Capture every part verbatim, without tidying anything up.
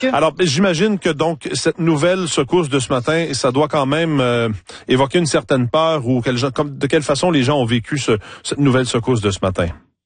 Alors, j'imagine que donc cette nouvelle secousse de ce matin, ça doit quand même euh, évoquer une certaine peur ou quel, comme, de quelle façon les gens ont vécu ce, cette nouvelle secousse de ce matin.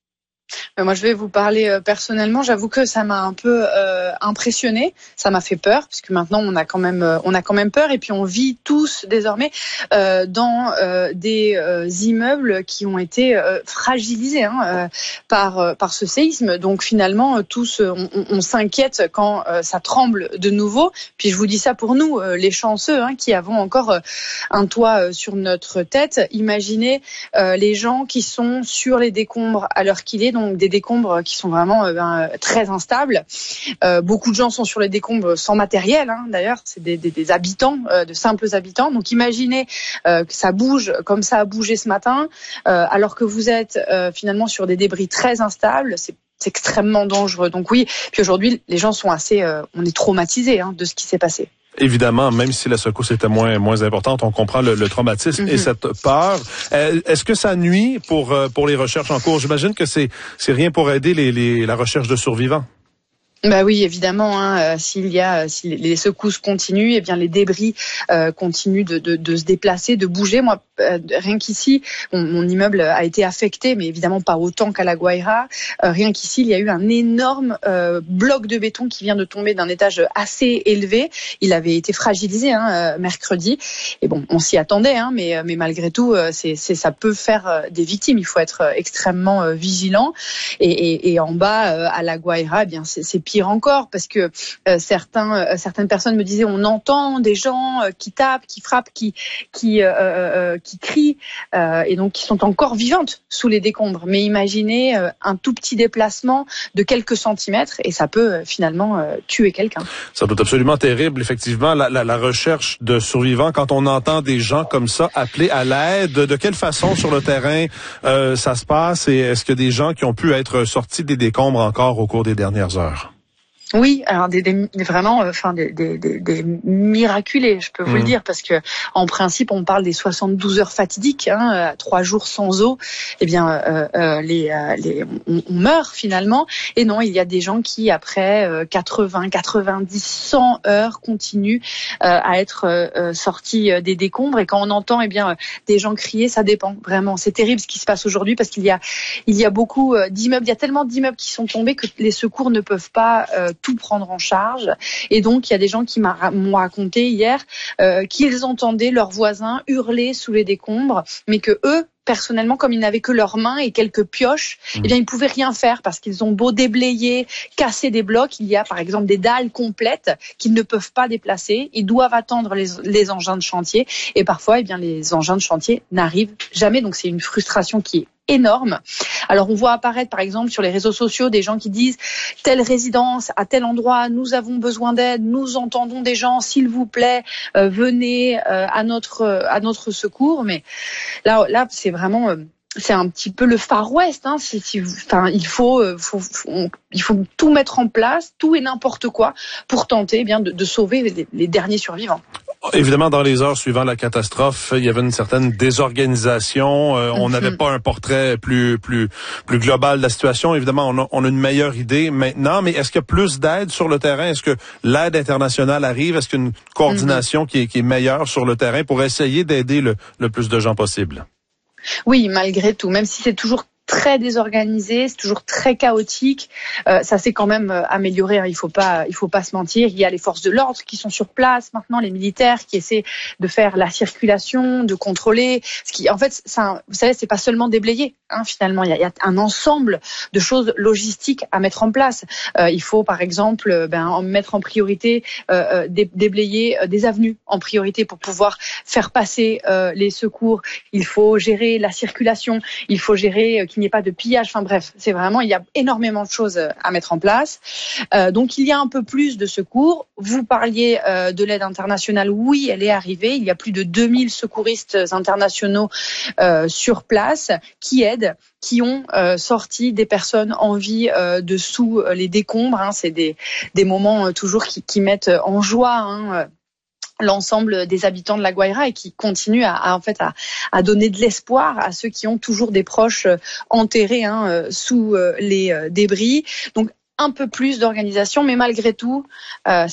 Moi, je vais vous parler euh, personnellement. J'avoue que ça m'a un peu euh, impressionné. Ça m'a fait peur, puisque maintenant on a quand même, euh, on a quand même peur. Et puis on vit tous désormais euh, dans euh, des euh, immeubles qui ont été euh, fragilisés hein, euh, par euh, par ce séisme. Donc finalement, euh, tous, euh, on, on s'inquiète quand euh, ça tremble de nouveau. Puis je vous dis ça pour nous, euh, les chanceux, hein, qui avons encore euh, un toit euh, sur notre tête. Imaginez euh, les gens qui sont sur les décombres à l'heure qu'il est. Donc des décombres qui sont vraiment euh, ben, très instables. Euh, beaucoup de gens sont sur les décombres sans matériel, hein, d'ailleurs, c'est des, des, des habitants, euh, de simples habitants. Donc imaginez euh, que ça bouge comme ça a bougé ce matin, euh, alors que vous êtes euh, finalement sur des débris très instables, c'est c'est extrêmement dangereux. Donc oui, puis aujourd'hui, les gens sont assez, euh, on est traumatisés hein, de ce qui s'est passé. Évidemment, même si la secousse était moins moins importante, on comprend le, le traumatisme mm-hmm. et cette peur. Euh, est-ce que ça nuit pour pour les recherches en cours? J'imagine que c'est c'est rien pour aider les, les la recherche de survivants. Bah oui, évidemment. Hein, euh, s'il y a, si les secousses continuent, eh bien les débris euh, continuent de, de, de se déplacer, de bouger. Moi, euh, rien qu'ici, mon, mon immeuble a été affecté, mais évidemment pas autant qu'à La Guaira. Euh, rien qu'ici, il y a eu un énorme euh, bloc de béton qui vient de tomber d'un étage assez élevé. Il avait été fragilisé hein, euh, mercredi. Et bon, on s'y attendait, hein, mais mais malgré tout, euh, c'est, c'est ça peut faire euh, des victimes. Il faut être euh, extrêmement euh, vigilant. Et, et, et en bas, euh, à La Guaira, eh bien c'est, c'est pire encore parce que euh, certains euh, certaines personnes me disaient on entend des gens euh, qui tapent, qui frappent, qui qui euh, euh, qui crient euh, et donc qui sont encore vivantes sous les décombres. Mais imaginez euh, un tout petit déplacement de quelques centimètres et ça peut euh, finalement euh, tuer quelqu'un. Ça doit être absolument terrible effectivement la, la, la recherche de survivants quand on entend des gens comme ça appeler à l'aide. De quelle façon sur le terrain euh, ça se passe et est-ce qu'il y a des gens qui ont pu être sortis des décombres encore au cours des dernières heures? Oui, alors des, des vraiment, enfin des, des, des, des miraculés, je peux vous mmh. le dire, parce que en principe, on parle des soixante-douze heures fatidiques, hein, trois jours sans eau. Eh bien, euh, euh, les, euh, les, on, on meurt finalement. Et non, il y a des gens qui, après euh, quatre-vingts, quatre-vingt-dix, cent heures, continuent euh, à être euh, sortis des décombres. Et quand on entend, eh bien, des gens crier, ça dépend vraiment. C'est terrible ce qui se passe aujourd'hui parce qu'il y a, il y a beaucoup d'immeubles, il y a tellement d'immeubles qui sont tombés que les secours ne peuvent pas euh, tout prendre en charge. Et donc, il y a des gens qui m'ont raconté hier euh, qu'ils entendaient leurs voisins hurler sous les décombres, mais que eux, personnellement, comme ils n'avaient que leurs mains et quelques pioches, mmh. eh bien, ils pouvaient rien faire parce qu'ils ont beau déblayer, casser des blocs. Il y a, par exemple, des dalles complètes qu'ils ne peuvent pas déplacer. Ils doivent attendre les, les engins de chantier. Et parfois, eh bien, les engins de chantier n'arrivent jamais. Donc, c'est une frustration qui est énorme. Alors, on voit apparaître, par exemple, sur les réseaux sociaux, des gens qui disent telle résidence à tel endroit, nous avons besoin d'aide, nous entendons des gens, s'il vous plaît, euh, venez euh, à notre euh, à notre secours. Mais là, là, c'est vraiment euh, c'est un petit peu le Far West. Hein. C'est, c'est, enfin, il faut, euh, faut, faut on, il faut tout mettre en place, tout et n'importe quoi, pour tenter eh bien de, de sauver les, les derniers survivants. Évidemment, dans les heures suivant la catastrophe, il y avait une certaine désorganisation. Euh, on n'avait mm-hmm. pas un portrait plus plus plus global de la situation. Évidemment, on a, on a une meilleure idée maintenant. Mais est-ce qu'il y a plus d'aide sur le terrain? Est-ce que l'aide internationale arrive? Est-ce qu'il y a une coordination mm-hmm. qui est, qui est meilleure sur le terrain pour essayer d'aider le, le plus de gens possible? Oui, malgré tout, même si c'est toujours très désorganisé, c'est toujours très chaotique. Euh, ça s'est quand même amélioré. Hein. Il faut pas, il faut pas se mentir. Il y a les forces de l'ordre qui sont sur place maintenant, les militaires qui essaient de faire la circulation, de contrôler. Ce qui, en fait, ça, vous savez, c'est pas seulement déblayer. Hein, finalement, il y, a, il y a un ensemble de choses logistiques à mettre en place. Euh, il faut, par exemple, ben, mettre en priorité, euh, dé, déblayer des avenues en priorité pour pouvoir faire passer euh, les secours. Il faut gérer la circulation. Il faut gérer euh, qu'il n'y ait pas de pillage. Enfin bref, c'est vraiment, il y a énormément de choses à mettre en place. Euh, donc il y a un peu plus de secours. Vous parliez euh, de l'aide internationale. Oui, elle est arrivée. Il y a plus de deux mille secouristes internationaux euh, sur place qui aident, qui ont euh, sorti des personnes en vie euh, de sous les décombres. Hein. C'est des, des moments euh, toujours qui, qui mettent en joie hein, l'ensemble des habitants de La Guaira et qui continuent à, à en fait à, à donner de l'espoir à ceux qui ont toujours des proches enterrés hein, sous les débris. Donc un peu plus d'organisation, mais malgré tout, euh,